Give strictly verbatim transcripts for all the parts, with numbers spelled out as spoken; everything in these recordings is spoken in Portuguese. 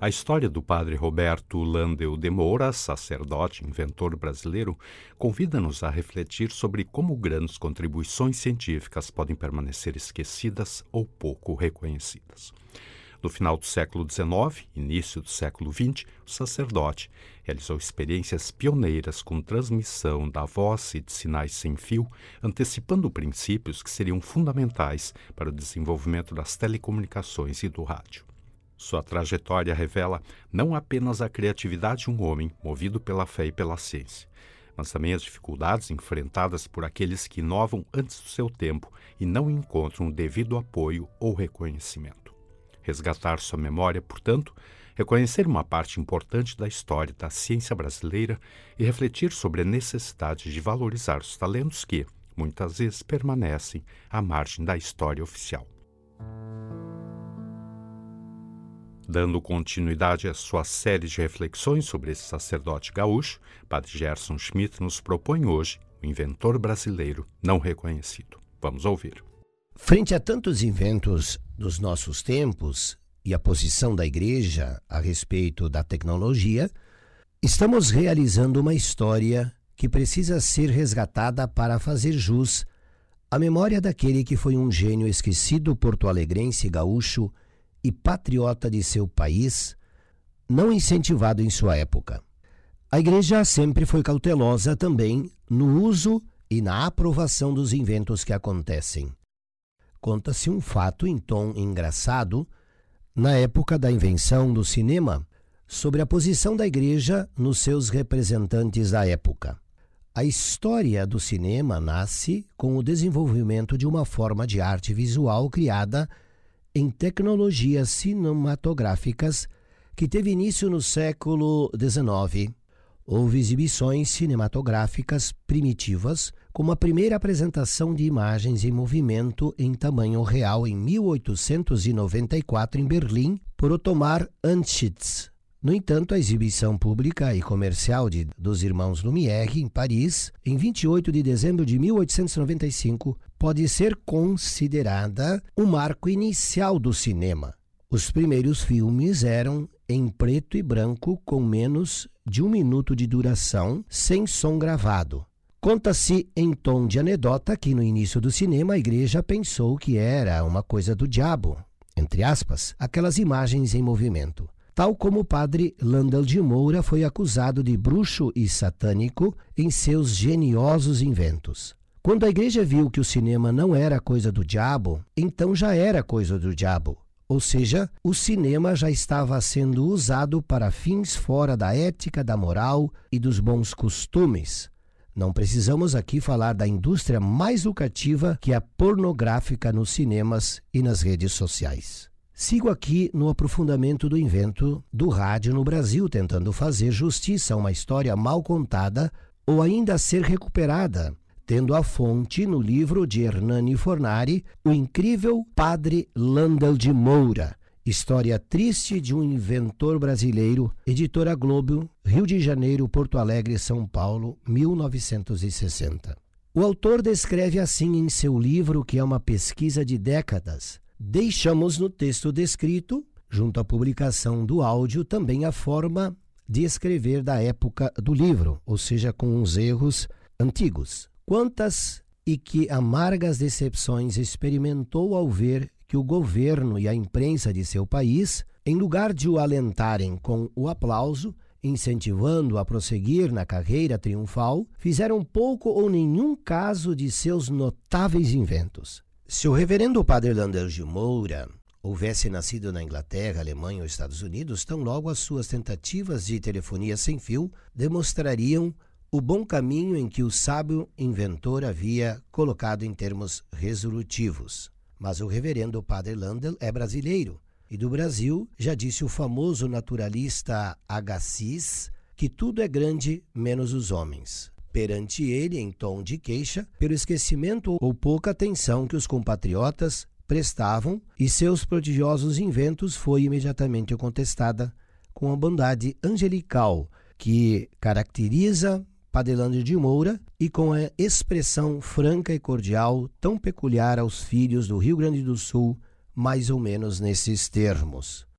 A história do padre Roberto Landel de Moura, sacerdote e inventor brasileiro, convida-nos a refletir sobre como grandes contribuições científicas podem permanecer esquecidas ou pouco reconhecidas. No final do século dezenove, início do século vinte, o sacerdote realizou experiências pioneiras com transmissão da voz e de sinais sem fio, antecipando princípios que seriam fundamentais para o desenvolvimento das telecomunicações e do rádio. Sua trajetória revela não apenas a criatividade de um homem movido pela fé e pela ciência, mas também as dificuldades enfrentadas por aqueles que inovam antes do seu tempo e não encontram o devido apoio ou reconhecimento. Resgatar sua memória, portanto, reconhecer uma parte importante da história da ciência brasileira e refletir sobre a necessidade de valorizar os talentos que, muitas vezes, permanecem à margem da história oficial. Dando continuidade à sua série de reflexões sobre esse sacerdote gaúcho, Padre Gerson Schmidt nos propõe hoje o inventor brasileiro não reconhecido. Vamos ouvir. Frente a tantos inventos dos nossos tempos e a posição da Igreja a respeito da tecnologia, estamos realizando uma história que precisa ser resgatada para fazer jus à memória daquele que foi um gênio esquecido porto-alegrense gaúcho e patriota de seu país, não incentivado em sua época. A Igreja sempre foi cautelosa também no uso e na aprovação dos inventos que acontecem. Conta-se um fato em tom engraçado, na época da invenção do cinema, sobre a posição da Igreja nos seus representantes da época. A história do cinema nasce com o desenvolvimento de uma forma de arte visual criada em tecnologias cinematográficas que teve início no século dezenove. Houve exibições cinematográficas primitivas, como a primeira apresentação de imagens em movimento em tamanho real em mil oitocentos e noventa e quatro em Berlim, por Ottomar Anschitz. No entanto, a exibição pública e comercial de, dos irmãos Lumière em Paris, em vinte e oito de dezembro de mil oitocentos e noventa e cinco, pode ser considerada o marco inicial do cinema. Os primeiros filmes eram em preto e branco, com menos de um minuto de duração, sem som gravado. Conta-se em tom de anedota que no início do cinema a Igreja pensou que era uma coisa do diabo, entre aspas, aquelas imagens em movimento. Tal como o padre Landel de Moura foi acusado de bruxo e satânico em seus geniosos inventos. Quando a Igreja viu que o cinema não era coisa do diabo, então já era coisa do diabo. Ou seja, o cinema já estava sendo usado para fins fora da ética, da moral e dos bons costumes. Não precisamos aqui falar da indústria mais lucrativa que a pornográfica nos cinemas e nas redes sociais. Sigo aqui no aprofundamento do invento do rádio no Brasil, tentando fazer justiça a uma história mal contada ou ainda a ser recuperada, tendo a fonte no livro de Hernani Fornari, O Incrível Padre Landel de Moura, História Triste de um Inventor Brasileiro, Editora Globo, Rio de Janeiro, Porto Alegre, São Paulo, mil novecentos e sessenta. O autor descreve assim em seu livro, que é uma pesquisa de décadas. Deixamos no texto descrito, junto à publicação do áudio, também a forma de escrever da época do livro, ou seja, com uns erros antigos. Quantas e que amargas decepções experimentou ao ver que o governo e a imprensa de seu país, em lugar de o alentarem com o aplauso, incentivando-o a prosseguir na carreira triunfal, fizeram pouco ou nenhum caso de seus notáveis inventos. Se o reverendo padre Landel de Moura houvesse nascido na Inglaterra, Alemanha ou Estados Unidos, tão logo as suas tentativas de telefonia sem fio demonstrariam o bom caminho em que o sábio inventor havia colocado em termos resolutivos. Mas o reverendo padre Landel é brasileiro, e do Brasil já disse o famoso naturalista Agassiz que tudo é grande menos os homens. Perante ele, em tom de queixa, pelo esquecimento ou pouca atenção que os compatriotas prestavam, e seus prodigiosos inventos, foi imediatamente contestada com a bondade angelical que caracteriza Padre Landel de Moura e com a expressão franca e cordial tão peculiar aos filhos do Rio Grande do Sul, mais ou menos nesses termos.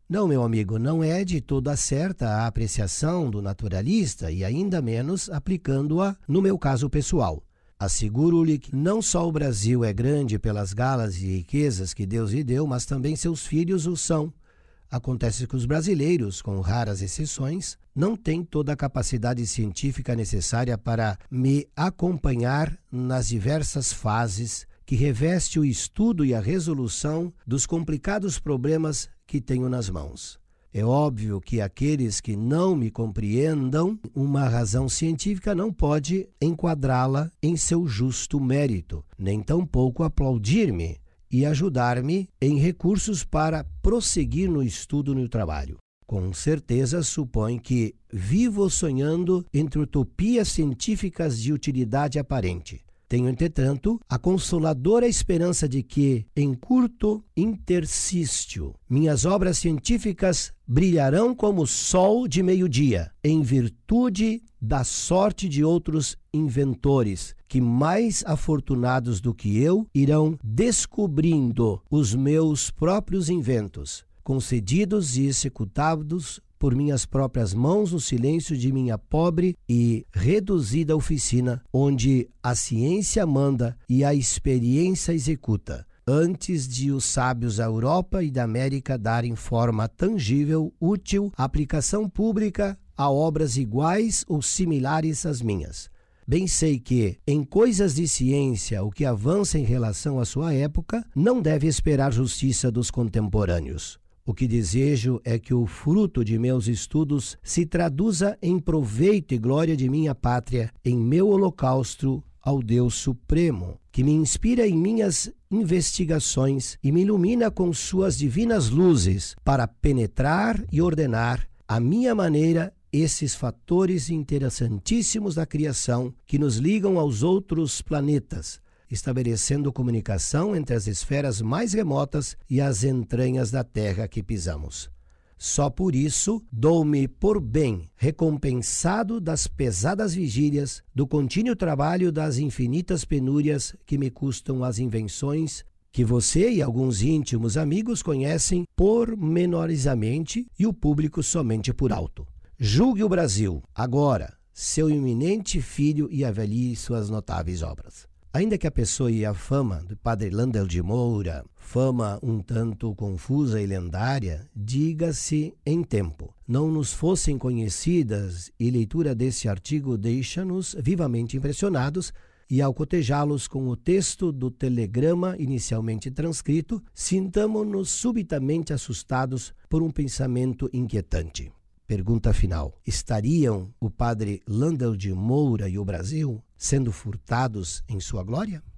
Não, meu amigo, não é de toda certa a apreciação do naturalista e ainda menos aplicando-a no meu caso pessoal. Asseguro-lhe que não só o Brasil é grande pelas galas e riquezas que Deus lhe deu, mas também seus filhos o são. Acontece que os brasileiros, com raras exceções, não têm toda a capacidade científica necessária para me acompanhar nas diversas fases que reveste o estudo e a resolução dos complicados problemas que tenho nas mãos. É óbvio que aqueles que não me compreendam, uma razão científica não pode enquadrá-la em seu justo mérito, nem tampouco aplaudir-me e ajudar-me em recursos para prosseguir no estudo e no trabalho. Com certeza supõe que vivo sonhando entre utopias científicas de utilidade aparente. Tenho, entretanto, a consoladora esperança de que, em curto interstício, minhas obras científicas brilharão como o sol de meio-dia, em virtude da sorte de outros inventores, que mais afortunados do que eu irão descobrindo os meus próprios inventos, concedidos e executados por minhas próprias mãos no silêncio de minha pobre e reduzida oficina, onde a ciência manda e a experiência executa, antes de os sábios da Europa e da América darem forma tangível, útil, aplicação pública a obras iguais ou similares às minhas. Bem sei que, em coisas de ciência, o que avança em relação à sua época não deve esperar justiça dos contemporâneos. O que desejo é que o fruto de meus estudos se traduza em proveito e glória de minha pátria, em meu holocausto ao Deus Supremo, que me inspira em minhas investigações e me ilumina com suas divinas luzes para penetrar e ordenar, à minha maneira, esses fatores interessantíssimos da criação que nos ligam aos outros planetas, estabelecendo comunicação entre as esferas mais remotas e as entranhas da terra que pisamos. Só por isso dou-me por bem recompensado das pesadas vigílias, do contínuo trabalho, das infinitas penúrias que me custam as invenções que você e alguns íntimos amigos conhecem pormenorizamente e o público somente por alto. Julgue o Brasil, agora, seu iminente filho, e avalie suas notáveis obras. Ainda que a pessoa e a fama do padre Landel de Moura, fama um tanto confusa e lendária, diga-se em tempo, não nos fossem conhecidas, e leitura desse artigo deixa-nos vivamente impressionados, e ao cotejá-los com o texto do telegrama inicialmente transcrito, sintamo-nos subitamente assustados por um pensamento inquietante. Pergunta final: estariam o padre Landel de Moura e o Brasil sendo furtados em sua glória?